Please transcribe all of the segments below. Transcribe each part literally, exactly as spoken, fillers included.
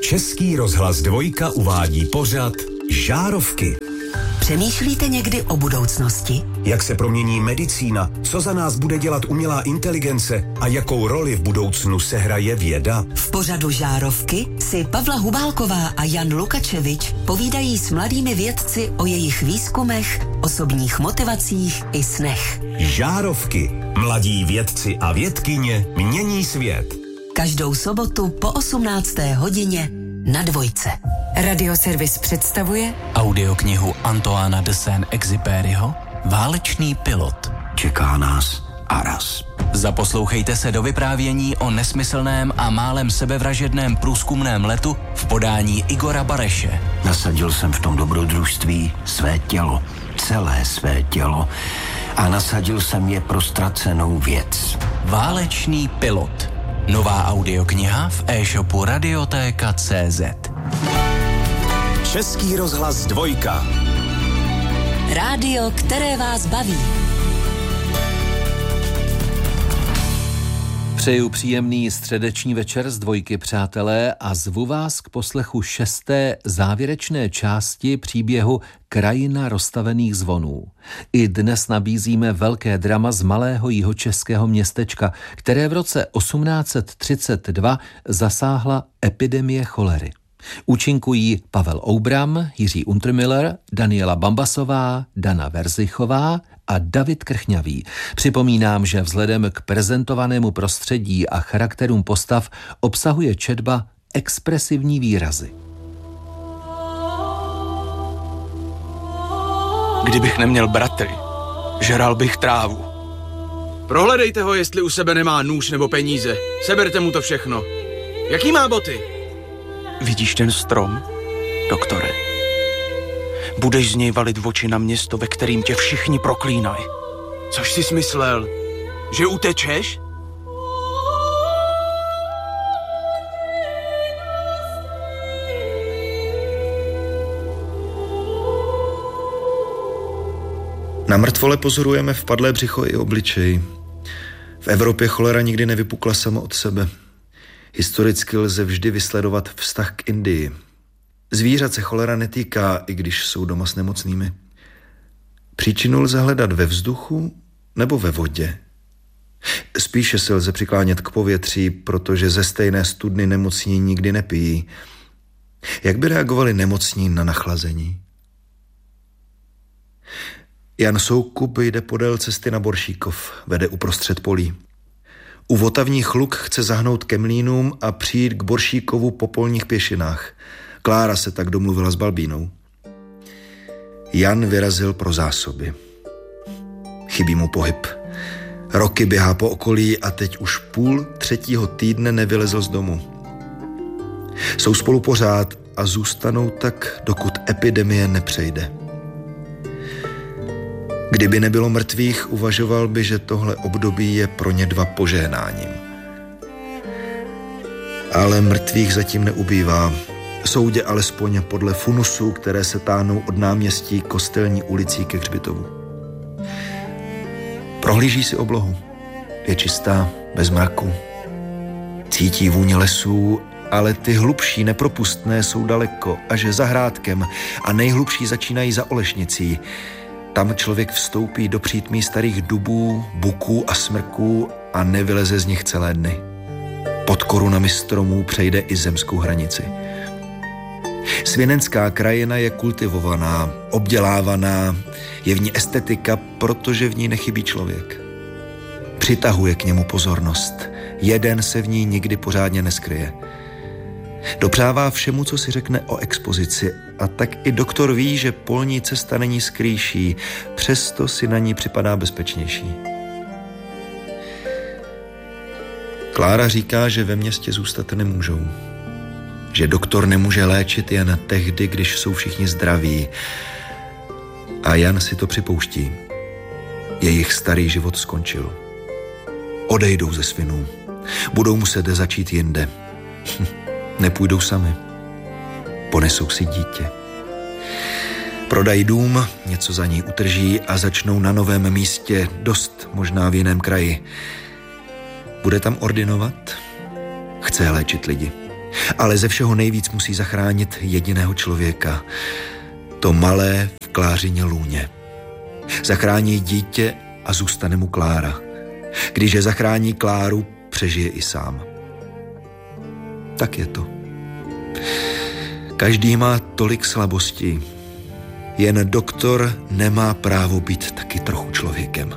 Český rozhlas Dvojka uvádí pořad Žárovky. Přemýšlíte někdy o budoucnosti? Jak se promění medicína, co za nás bude dělat umělá inteligence a jakou roli v budoucnu sehraje věda? V pořadu Žárovky si Pavla Hubálková a Jan Lukačevič povídají s mladými vědci o jejich výzkumech, osobních motivacích i snech. Žárovky. Mladí vědci a vědkyně mění svět. Každou sobotu po osmnácté hodině na Dvojce. Radioservis představuje audioknihu Antoána de Saint-Exupéryho Válečný pilot. Čeká nás Aras. Zaposlouchejte se do vyprávění o nesmyslném a málem sebevražedném průzkumném letu v podání Igora Bareše. Nasadil jsem v tom dobrodružství své tělo, celé své tělo, a nasadil jsem je pro ztracenou věc. Válečný pilot. Nová audiokniha v e-shopu radiotéka tečka cé zet. Český rozhlas Dvojka. Rádio, které vás baví. Přeju příjemný středeční večer z Dvojky, přátelé, a zvu vás k poslechu šesté závěrečné části příběhu Krajina rozstavených zvonů. I dnes nabízíme velké drama z malého jihočeského městečka, které v roce osmnáct set třicet dva zasáhla epidemie cholery. Účinkují Pavel Oubram, Jiří Untermiller, Daniela Bambasová, Dana Verzichová a David Krchňavý. Připomínám, že vzhledem k prezentovanému prostředí a charakterům postav obsahuje četba expresivní výrazy. Kdybych neměl bratry, žral bych trávu. Prohledejte ho, jestli u sebe nemá nůž nebo peníze. Seberte mu to všechno. Jaký má boty? Vidíš ten strom, doktore? Budeš z něj valit oči na město, ve kterým tě všichni proklínají. Což jsi smyslel? Že utečeš? Na mrtvole pozorujeme vpadlé břicho i obličej. V Evropě cholera nikdy nevypukla sama od sebe. Historicky lze vždy vysledovat vztah k Indii. Zvířat se cholera netýká, i když jsou doma s nemocnými. Příčinu lze hledat ve vzduchu nebo ve vodě. Spíše se lze přiklánět k povětří, protože ze stejné studny nemocní nikdy nepijí. Jak by reagovali nemocní na nachlazení? Jan Soukup jde podél cesty na Boršíkov, vede uprostřed polí. U Votavních Luk chce zahnout ke mlýnům a přijít k Boršíkovu po polních pěšinách. Klára se tak domluvila s Balbínou. Jan vyrazil pro zásoby. Chybí mu pohyb. Roky běhá po okolí a teď už půl třetího týdne nevylezl z domu. Jsou spolu pořád a zůstanou tak, dokud epidemie nepřejde. Kdyby nebylo mrtvých, uvažoval by, že tohle období je pro ně dva požehnáním. Ale mrtvých zatím neubývá. Soudě alespoň podle funusů, které se táhnou od náměstí Kostelní ulicí ke hřbitovu. Prohlíží si oblohu. Je čistá, bez mraku. Cítí vůni lesů, ale ty hlubší nepropustné jsou daleko, až za hrádkem, a nejhlubší začínají za Olešnicí. Tam člověk vstoupí do přítmí starých dubů, buků a smrků a nevyleze z nich celé dny. Pod korunami stromů přejde i zemskou hranici. Svěnenská krajina je kultivovaná, obdělávaná, je v ní estetika, protože v ní nechybí člověk. Přitahuje k němu pozornost. Jeden se v ní nikdy pořádně neskryje. Dopřává všemu, co si řekne o expozici, a tak i doktor ví, že polní cesta není skrýší, přesto si na ní připadá bezpečnější. Klára říká, že ve městě zůstat nemůžou. Že doktor nemůže léčit jen tehdy, když jsou všichni zdraví. A Jan si to připouští. Jejich starý život skončil. Odejdou ze Svinů. Budou muset začít jinde. Nepůjdou sami. Ponesou si dítě. Prodají dům, něco za ní utrží a začnou na novém místě, dost možná v jiném kraji. Bude tam ordinovat? Chce léčit lidi. Ale ze všeho nejvíc musí zachránit jediného člověka. To malé v Klářině lůně. Zachrání dítě a zůstane mu Klára. Když je zachrání Kláru, přežije i sám. Tak je to. Každý má tolik slabostí. Jen doktor nemá právo být taky trochu člověkem.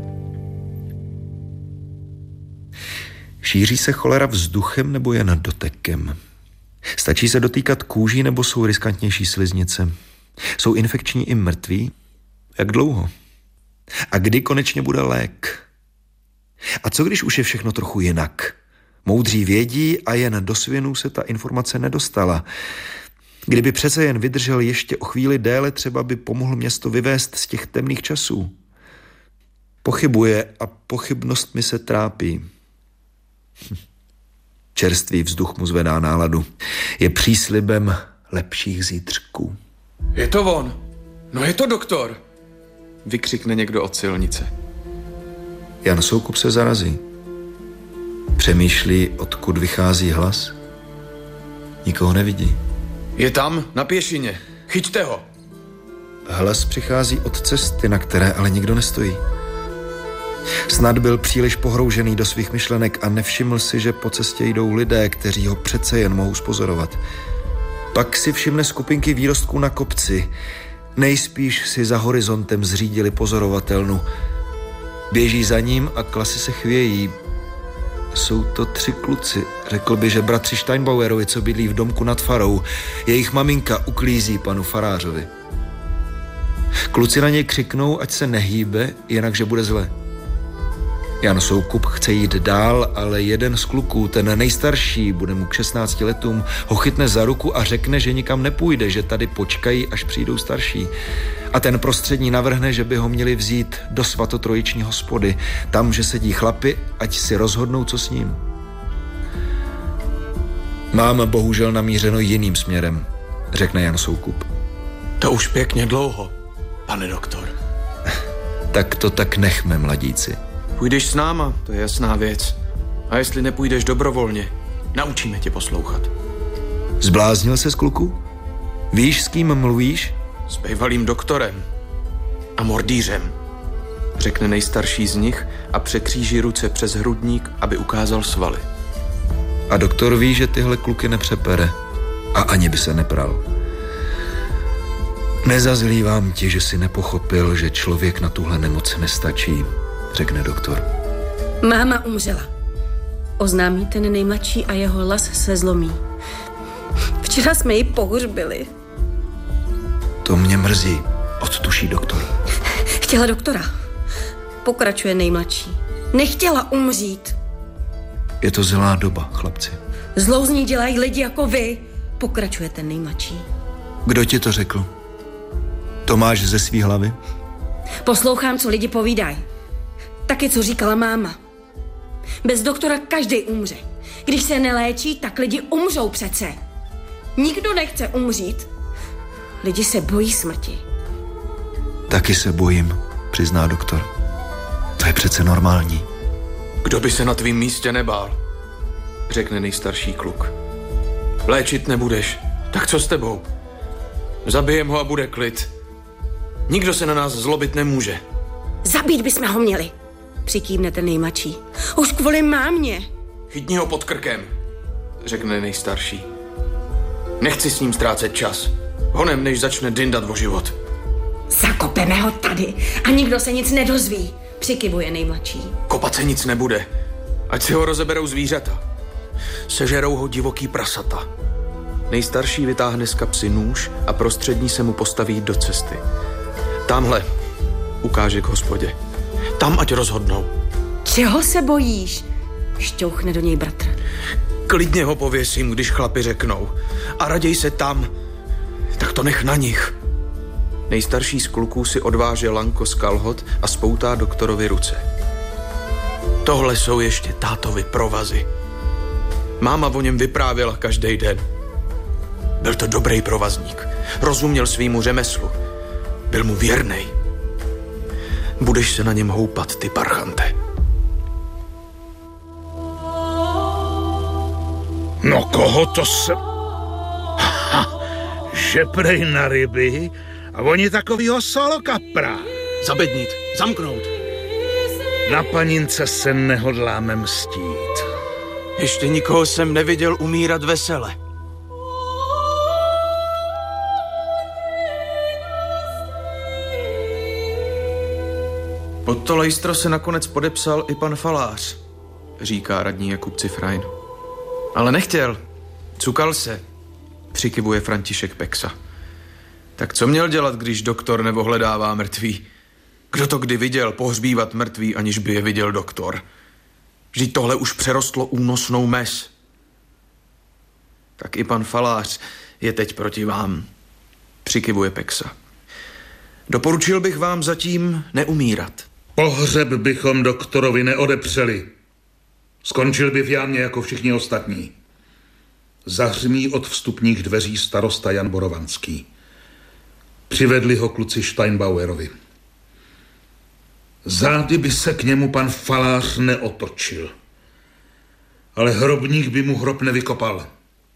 Šíří se cholera vzduchem nebo jen dotekem? Stačí se dotýkat kůží nebo jsou riskantnější sliznice? Jsou infekční i mrtví? Jak dlouho? A kdy konečně bude lék? A co když už je všechno trochu jinak? Moudří vědí a jen do svinů se ta informace nedostala. Kdyby přece jen vydržel ještě o chvíli déle, třeba by pomohl město vyvést z těch temných časů. Pochybuje a pochybnost mi se trápí. Čerstvý vzduch mu zvedá náladu. Je příslibem lepších zítřků. Je to on. No je to doktor. Vykřikne někdo od silnice. Jan Soukup se zarazí. Přemýšlí, odkud vychází hlas. Nikoho nevidí. Je tam, na pěšině. Chyťte ho. Hlas přichází od cesty, na které ale nikdo nestojí. Snad byl příliš pohroužený do svých myšlenek a nevšiml si, že po cestě jdou lidé, kteří ho přece jen mohou spozorovat. Pak si všimne skupinky výrostků na kopci. Nejspíš si za horizontem zřídili pozorovatelnu. Běží za ním a klasy se chvějí. Jsou to tři kluci. Řekl by, že bratři Steinbauerovi, co bydlí v domku nad farou. Jejich maminka uklízí panu farářovi. Kluci na něj křiknou, ať se nehýbe, jinak že bude zle. Jan Soukup chce jít dál, ale jeden z kluků, ten nejstarší, bude mu k šestnácti letům, ho chytne za ruku a řekne, že nikam nepůjde, že tady počkají, až přijdou starší. A ten prostřední navrhne, že by ho měli vzít do svatotrojiční hospody, tam, že sedí chlapi, ať si rozhodnou, co s ním. Mám bohužel namířeno jiným směrem, řekne Jan Soukup. To už pěkně dlouho, pane doktor. Tak to tak nechme, mladíci. Půjdeš s náma, to je jasná věc. A jestli nepůjdeš dobrovolně, naučíme tě poslouchat. Zbláznil se z kluku? Víš, s kým mluvíš? S bývalým doktorem a mordýřem, řekne nejstarší z nich a překříží ruce přes hrudník, aby ukázal svaly. A doktor ví, že tyhle kluky nepřepere a ani by se nepral. Nezazlívám ti, že si nepochopil, že člověk na tuhle nemoc nestačí, řekne doktor. Máma umřela. Oznámí ten nejmladší a jeho hlas se zlomí. Včera jsme ji pohřbili. To mě mrzí, odtuší doktor. Chtěla doktora. Pokračuje nejmladší. Nechtěla umřít. Je to zlá doba, chlapci. Zlou z ní dělají lidi jako vy. Pokračuje ten nejmladší. Kdo ti to řekl? To máš ze svý hlavy? Poslouchám, co lidi povídají. Taky, co říkala máma. Bez doktora každý umře. Když se neléčí, tak lidi umřou přece. Nikdo nechce umřít. Lidi se bojí smrti. Taky se bojím, přizná doktor. To je přece normální. Kdo by se na tvým místě nebál, řekne nejstarší kluk. Léčit nebudeš, tak co s tebou? Zabijem ho a bude klid. Nikdo se na nás zlobit nemůže. Zabít bychom ho měli, přikývne ten nejmladší. Už kvůli mámě. Chytni ho pod krkem, řekne nejstarší. Nechci s ním ztrácet čas. Honem, než začne dyndat o život. Zakopeme ho tady a nikdo se nic nedozví, přikivuje nejmladší. Kopat se nic nebude. Ať si ho rozeberou zvířata. Sežerou ho divoký prasata. Nejstarší vytáhne z kapsy nůž a prostřední se mu postaví do cesty. Tamhle, ukáže k hospodě. Tam ať rozhodnou. Čeho se bojíš? Šťouchne do něj bratr. Klidně ho pověsím, když chlapi řeknou. A raději se tam. Tak to nech na nich. Nejstarší z kluků si odváže lanko z kalhot a spoutá doktorovi ruce. Tohle jsou ještě tátovi provazy. Máma o něm vyprávěla každý den. Byl to dobrý provazník. Rozuměl svýmu řemeslu. Byl mu věrnej. Budeš se na něm houpat, ty parchante. No koho to se... Ha, že prej na ryby a oni takovýho solokapra. Zabednit, zamknout. Na panince se nehodláme mstít. Ještě nikoho jsem neviděl umírat vesele. Pod to lejstro se nakonec podepsal i pan falář, říká radní Jakub Cifrajn. Ale nechtěl. Cukal se, přikyvuje František Peksa. Tak co měl dělat, když doktor nevohledává mrtví? Kdo to kdy viděl pohřbívat mrtví, aniž by je viděl doktor? Vždyť tohle už přerostlo únosnou mez. Tak i pan falář je teď proti vám, přikyvuje Peksa. Doporučil bych vám zatím neumírat. Pohřeb bychom doktorovi neodepřeli. Skončil by v jámě jako všichni ostatní. Zahřmí od vstupních dveří starosta Jan Borovanský. Přivedli ho kluci Steinbauerovi. Zády by se k němu pan falář neotočil. Ale hrobník by mu hrob nevykopal.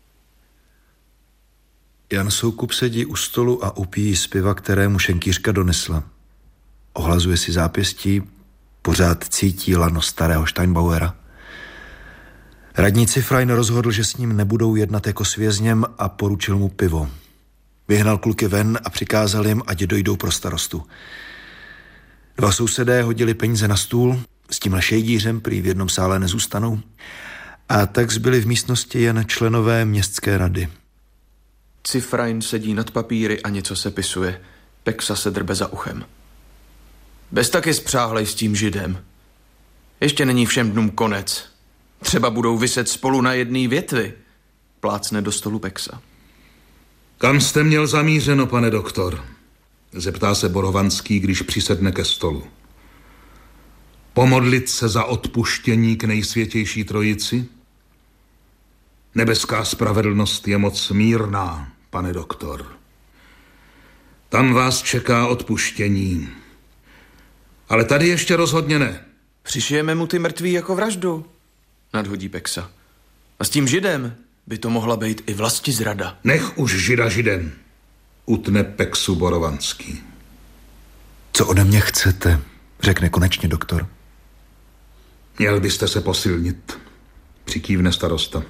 Jan Soukup sedí u stolu a upíjí z piva, které mu šenkýřka donesla. Ohlazuje si zápěstí, pořád cítí lano starého Steinbauera. Radní Cifrajn rozhodl, že s ním nebudou jednat jako s vězněm a poručil mu pivo. Vyhnal kluky ven a přikázal jim, ať dojdou pro starostu. Dva sousedé hodili peníze na stůl, s tímhle šejdířem prý v jednom sále nezůstanou, a tak zbyli v místnosti jen členové městské rady. Cifrajn sedí nad papíry a něco sepisuje. Peksa se drbe za uchem. Bez taky spřáhlej s tím židem. Ještě není všem dnům konec. Třeba budou viset spolu na jedné větvi. Plácne do stolu Peksa. Kam jste měl zamířeno, pane doktor? Zeptá se Borovanský, když přisedne ke stolu. Pomodlit se za odpuštění k nejsvětější trojici? Nebeská spravedlnost je moc mírná, pane doktor. Tam vás čeká odpuštění. Ale tady ještě rozhodně ne. Přišijeme mu ty mrtví jako vraždu, nadhodí Peksa. A s tím židem by to mohla být i vlastizrada. Nech už žida židem, utne Peksu Borovanský. Co ode mě chcete, řekne konečně doktor. Měl byste se posilnit, přikývne starosta.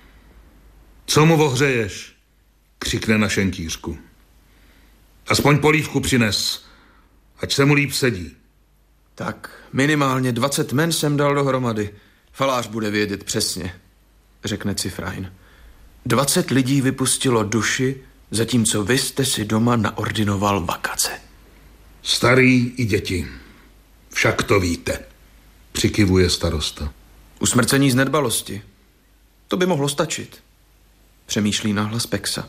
Co mu ohřeješ, křikne na šenkýřku. Aspoň polívku přines, ať se mu líp sedí. Tak minimálně dvacet men jsem dal dohromady. Falář bude vědět přesně, řekne Cifrajn. Dvacet lidí vypustilo duši, zatímco vy jste si doma naordinoval vakace. Starý i děti. Však to víte, přikivuje starosta. Usmrcení z nedbalosti. To by mohlo stačit, přemýšlí nahlas Peksa.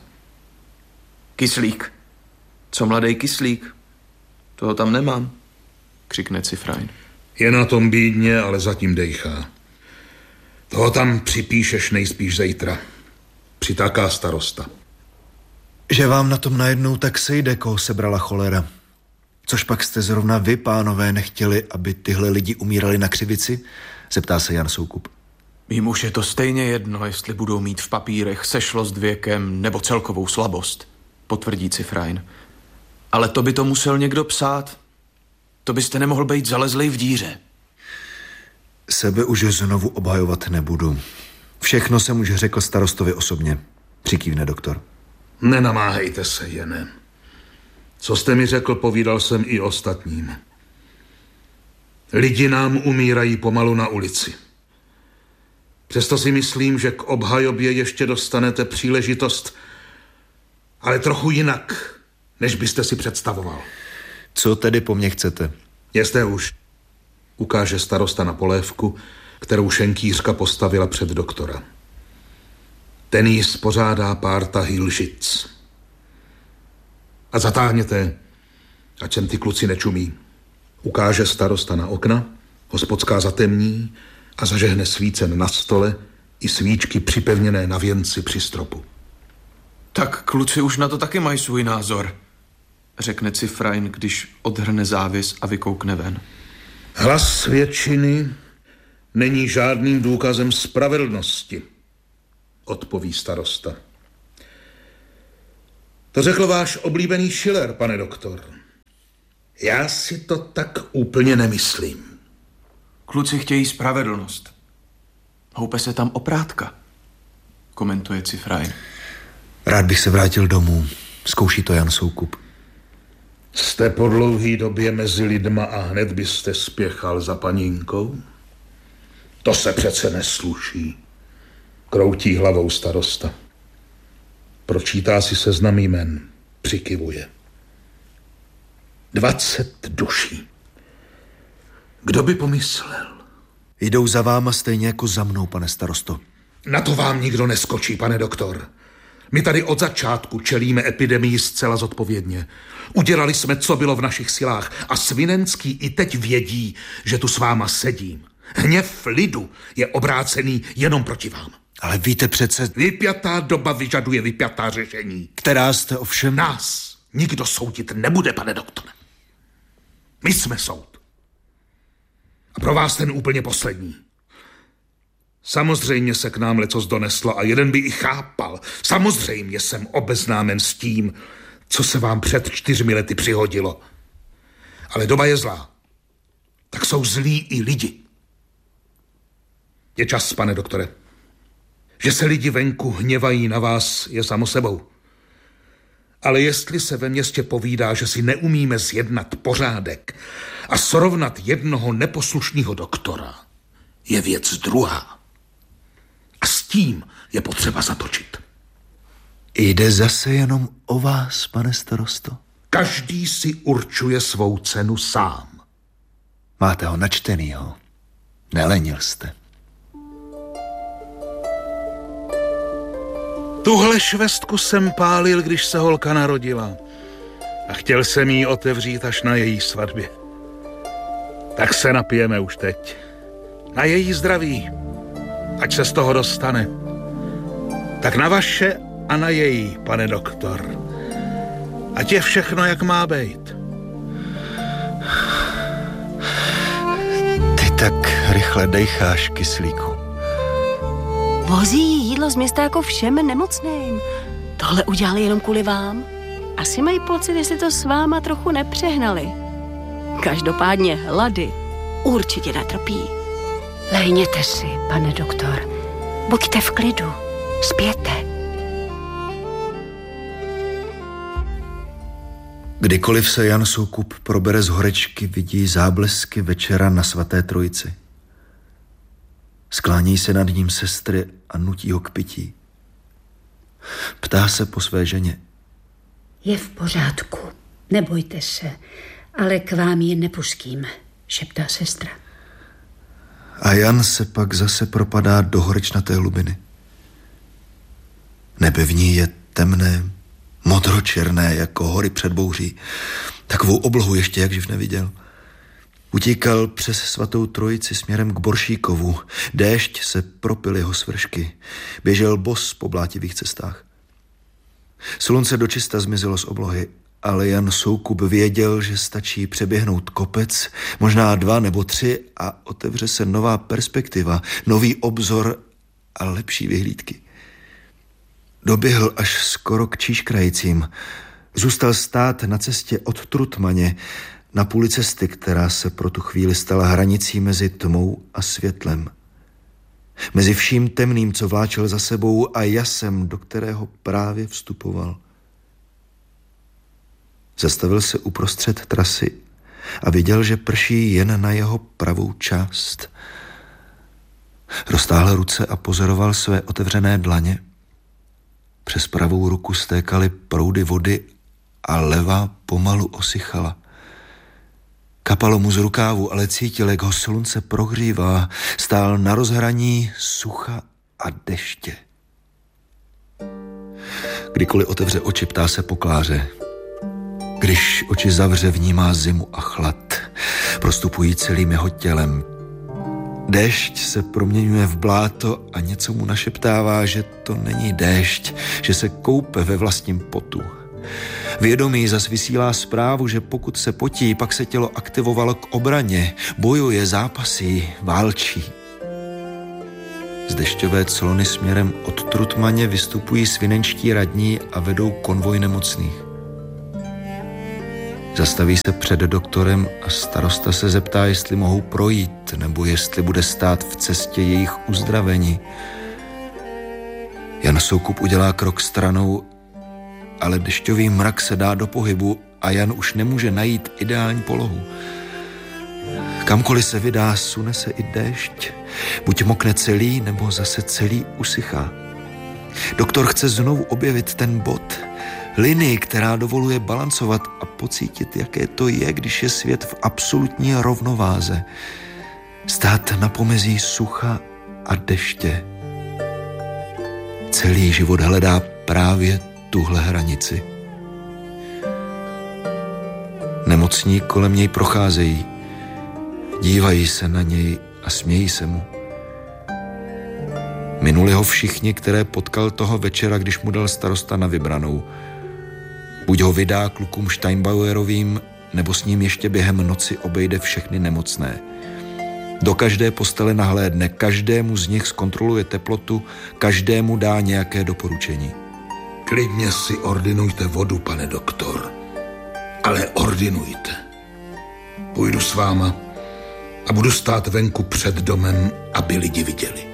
Kyslík. Co mladý kyslík? Toho tam nemám, křikne Cifrajn. Je na tom bídně, ale zatím dejchá. Toho tam připíšeš nejspíš zítra, přitáká starosta. Že vám na tom najednou tak sejde, koho sebrala cholera. Což pak jste zrovna vy, pánové, nechtěli, aby tyhle lidi umírali na křivici? Zeptá se Jan Soukup. Mým už je to stejně jedno, jestli budou mít v papírech sešlost věkem nebo celkovou slabost, potvrdí Cifrajn. Ale to by to musel někdo psát. To byste nemohl být zalezlej v díře. Sebe už znovu obhajovat nebudu. Všechno jsem už řekl starostovi osobně, přikývne doktor. Nenamáhejte se, Jene. Co jste mi řekl, povídal jsem i ostatním. Lidi nám umírají pomalu na ulici. Přesto si myslím, že k obhajobě ještě dostanete příležitost, ale trochu jinak, než byste si představoval. Co tedy po mně chcete? Jste už, ukáže starosta na polévku, kterou šenkýřka postavila před doktora. Ten jí spořádá pár tahý lžic. A zatáhněte, ať sem ty kluci nečumí. Ukáže starosta na okna, hospodská zatemní a zažehne svícen na stole i svíčky připevněné na věnci při stropu. Tak kluci už na to taky mají svůj názor, řekne Cifrajn, když odhrne závěs a vykoukne ven. Hlas většiny není žádným důkazem spravedlnosti, odpoví starosta. To řekl váš oblíbený Schiller, pane doktor. Já si to tak úplně nemyslím. Kluci chtějí spravedlnost. Houpe se tam oprátka, komentuje Cifraj. Rád bych se vrátil domů. Zkouší to Jan Soukup. Jste po dlouhý době mezi lidma a hned byste spěchal za panínkou? To se přece nesluší. Kroutí hlavou starosta. Pročítá si seznam jmen. Přikivuje. Dvacet duší. Kdo by pomyslel? Jdou za váma stejně jako za mnou, pane starosto. Na to vám nikdo neskočí, pane doktor. My tady od začátku čelíme epidemii zcela zodpovědně. Udělali jsme, co bylo v našich silách a Svinenský i teď vědí, že tu s váma sedím. Hněv lidu je obrácený jenom proti vám. Ale víte přece... Vypjatá doba vyžaduje vypjatá řešení. Která jste ovšem... Nás nikdo soudit nebude, pane doktore. My jsme soud. A pro vás ten úplně poslední. Samozřejmě se k nám lecos doneslo a jeden by i chápal. Samozřejmě jsem obeznámen s tím, co se vám před čtyřmi lety přihodilo. Ale doba je zlá. Tak jsou zlí i lidi. Je čas, pane doktore. Že se lidi venku hněvají na vás, je samo sebou. Ale jestli se ve městě povídá, že si neumíme zjednat pořádek a srovnat jednoho neposlušného doktora, je věc druhá. A s tím je potřeba zatočit. Jde zase jenom o vás, pane starosto? Každý si určuje svou cenu sám. Máte ho načtenýho. Nelenil jste. Tuhle švestku jsem pálil, když se holka narodila. A chtěl jsem jí otevřít až na její svatbě. Tak se napijeme už teď. Na její zdraví. Ať se z toho dostane. Tak na vaše a na její, pane doktor. Ať je všechno, jak má být. Ty tak rychle dejcháš, kyslíku. Vozí jí jídlo z města jako všem nemocným. Tohle udělali jenom kvůli vám. Asi mají pocit, jestli to s váma trochu nepřehnali. Každopádně hlady určitě netrpí. Lejněte si, pane doktor. Buďte v klidu. Spěte. Kdykoliv se Jan Soukup probere z horečky, vidí záblesky večera na svaté trojici. Sklání se nad ním sestry a nutí ho k pití. Ptá se po své ženě. Je v pořádku, nebojte se, ale k vám je nepustím, šeptá sestra. A Jan se pak zase propadá do horečnaté hlubiny. Nebe v ní je temné, modročerné jako hory před bouří. Takovou oblohu ještě jak živ neviděl. Utíkal přes svatou trojici směrem k Boršíkovu. Déšť se propil jeho svršky. Běžel bos po blátivých cestách. Slunce dočista zmizelo z oblohy, ale Jan Soukup věděl, že stačí přeběhnout kopec, možná dva nebo tři a otevře se nová perspektiva, nový obzor a lepší vyhlídky. Doběhl až skoro k Číškrajicím. Zůstal stát na cestě od Trutmaně, na půli cesty, která se pro tu chvíli stala hranicí mezi tmou a světlem. Mezi vším temným, co vláčel za sebou, a jasem, do kterého právě vstupoval. Zastavil se uprostřed trasy a viděl, že prší jen na jeho pravou část. Roztáhl ruce a pozoroval své otevřené dlaně. Přes pravou ruku stékaly proudy vody a levá pomalu osychala. Kapalo mu z rukávu, ale cítil, jak ho slunce prohřívá. Stál na rozhraní sucha a deště. Kdykoliv otevře oči, ptá se pokláře. Když oči zavře, vnímá zimu a chlad. Prostupují celým jeho tělem. Déšť se proměňuje v bláto a něco mu našeptává, že to není déšť, že se koupe ve vlastním potu. Vědomí zas vysílá zprávu, že pokud se potí, pak se tělo aktivovalo k obraně, bojuje, zápasí, válčí. Z dešťové colony směrem od Trutmaně vystupují svinenčtí radní a vedou konvoj nemocných. Zastaví se před doktorem a starosta se zeptá, jestli mohou projít, nebo jestli bude stát v cestě jejich uzdravení. Jan Soukup udělá krok stranou, ale dešťový mrak se dá do pohybu a Jan už nemůže najít ideální polohu. Kamkoliv se vydá, sune se i déšť. Buď mokne celý, nebo zase celý usychá. Doktor chce znovu objevit ten bod, linii, která dovoluje balancovat a pocítit, jaké to je, když je svět v absolutní rovnováze. Stát na pomezí sucha a deště. Celý život hledá právě tuhle hranici. Nemocní kolem něj procházejí, dívají se na něj a smějí se mu. Minuli ho všichni, které potkal toho večera, když mu dal starosta na vybranou. Buď ho vydá klukům Steinbauerovým, nebo s ním ještě během noci obejde všechny nemocné. Do každé postele nahlédne, každému z nich zkontroluje teplotu, každému dá nějaké doporučení. Klidně si ordinujte vodu, pane doktor. Ale ordinujte. Půjdu s váma a budu stát venku před domem, aby lidi viděli.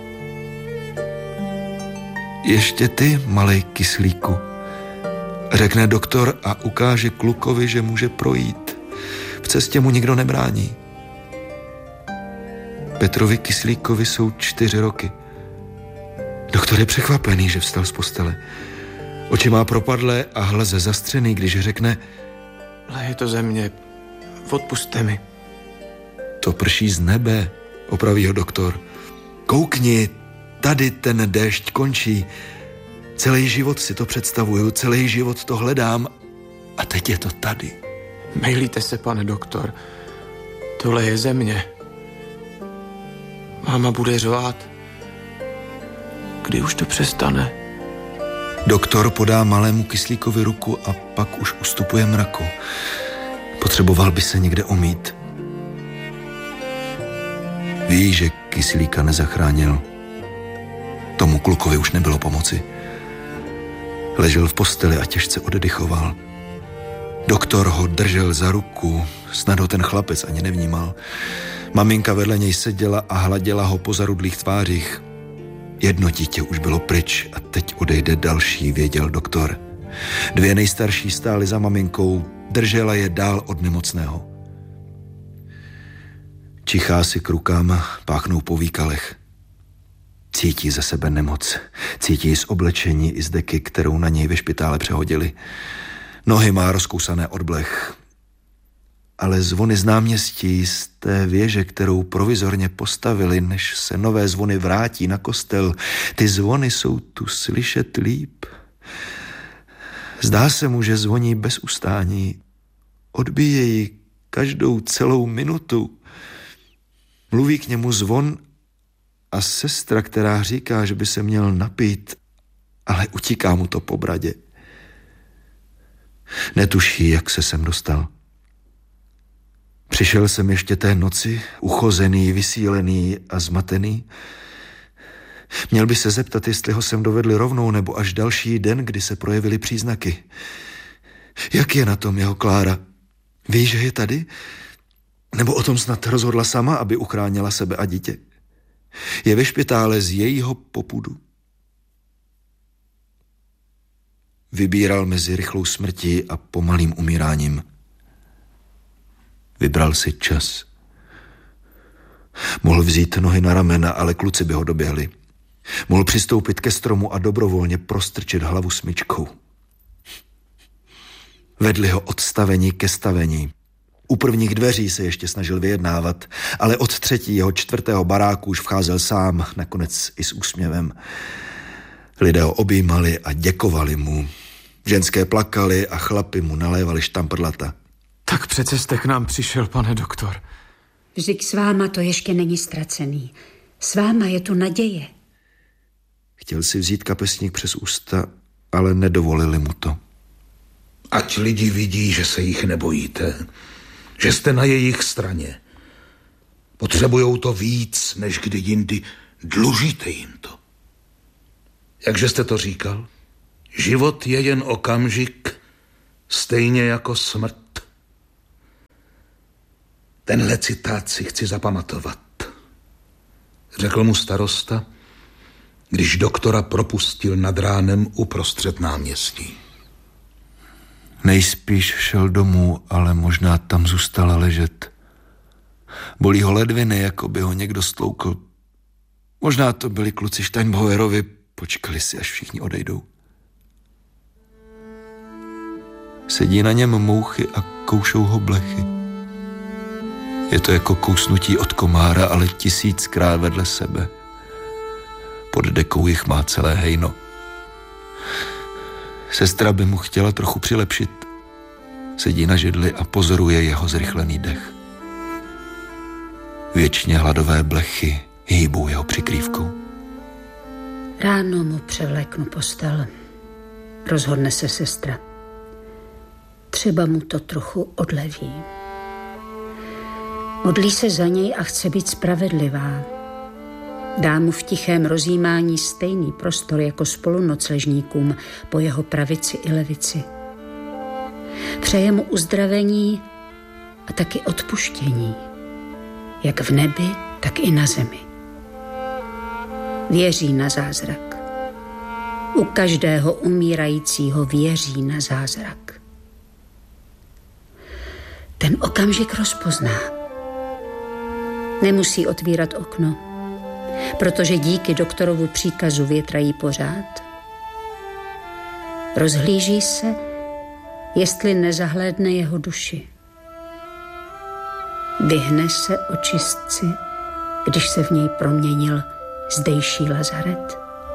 Ještě ty, malej kyslíku, řekne doktor a ukáže klukovi, že může projít. V cestě mu nikdo nebrání. Petrovi Kyslíkovi jsou čtyři roky. Doktor je překvapený, že vstal z postele. Oči má propadlé a hlas zastřený, když řekne: Leje to ze mě, odpusťte mi. To prší z nebe, opraví ho doktor. Koukni, tady ten déšť končí. Celý život si to představuju, celý život to hledám a teď je to tady. Mejlíte se, pane doktor. Tohle je země. Máma bude řvát. Kdy už to přestane? Doktor podá malému Kyslíkovi ruku a pak už ustupuje mraku. Potřeboval by se někde omýt. Ví, že Kyslíka nezachránil. Tomu klukovi už nebylo pomoci. Ležel v posteli a těžce oddychoval. Doktor ho držel za ruku, snad ho ten chlapec ani nevnímal. Maminka vedle něj seděla a hladila ho po zarudlých tvářích. Jedno dítě už bylo pryč a teď odejde další, věděl doktor. Dvě nejstarší stály za maminkou, držela je dál od nemocného. Čichá si k rukám, páchnou po výkalech. Cítí ze sebe nemoc, cítí z oblečení i z deky, kterou na něj ve špitále přehodili. Nohy má rozkousané od blech. Ale zvony z náměstí, z té věže, kterou provizorně postavili, než se nové zvony vrátí na kostel, ty zvony jsou tu slyšet líp. Zdá se mu, že zvoní bez ustání. Odbíjejí každou celou minutu. Mluví k němu zvon a sestra, která říká, že by se měl napít, ale utíká mu to po bradě. Netuší, jak se sem dostal. Přišel jsem ještě té noci, uchozený, vysílený a zmatený. Měl by se zeptat, jestli ho sem dovedli rovnou, nebo až další den, kdy se projevily příznaky. Jak je na tom jeho Klára? Ví, že je tady? Nebo o tom snad rozhodla sama, aby uchránila sebe a dítě? Je ve špitále z jejího popudu. Vybíral mezi rychlou smrtí a pomalým umíráním. Vybral si čas. Mohl vzít nohy na ramena, ale kluci by ho doběhli. Mohl přistoupit ke stromu a dobrovolně prostrčit hlavu smyčkou. Vedli ho od stavení ke stavení. U prvních dveří se ještě snažil vyjednávat, ale od třetího, čtvrtého baráku už vcházel sám, nakonec i s úsměvem. Lidé ho objímali a děkovali mu. Ženské plakali a chlapi mu nalévali štamprlata. Tak přece jste k nám přišel, pane doktor. Vždyť s váma to ještě není ztracený. S váma je tu naděje. Chtěl si vzít kapesník přes ústa, ale nedovolili mu to. Ať lidi vidí, že se jich nebojíte, že jste na jejich straně. Potřebujou to víc, než kdy jindy, Dlužíte jim to. Jakže jste to říkal? Život je jen okamžik, stejně jako smrt. Tenhle citát si chci zapamatovat, řekl mu starosta, když doktora propustil nad ránem uprostřed náměstí. Nejspíš šel domů, ale možná tam zůstala ležet. Bolí ho ledviny, jako by ho někdo stloukl. Možná to byli kluci Steinbauerovi, počkali si, až všichni odejdou. Sedí na něm mouchy a koušou ho blechy. Je to jako kousnutí od komára, ale tisíckrát vedle sebe. Pod dekou jich má celé hejno. Sestra by mu chtěla trochu přilepšit. Sedí na židli a pozoruje jeho zrychlený dech. Věčně hladové blechy hýbou jeho přikrývkou. Ráno mu převléknu postel. Rozhodne se sestra. Třeba mu to trochu odleví. Modlí se za něj a chce být spravedlivá. Dá mu v tichém rozjímání stejný prostor jako spolunocležníkům po jeho pravici i levici. Přeje mu uzdravení a taky odpuštění, jak v nebi, tak i na zemi. Věří na zázrak. U každého umírajícího věří na zázrak. Ten okamžik rozpozná. Nemusí otvírat okno, protože díky doktorovu příkazu větrají pořád. Rozhlíží se, jestli nezahlédne jeho duši. Vyhne se očistci, když se v něj proměnil zdejší lazaret.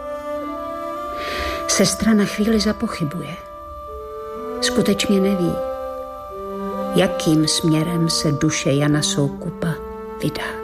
Sestra na chvíli zapochybuje. Skutečně neví, jakým směrem se duše Jana Soukupa vydá.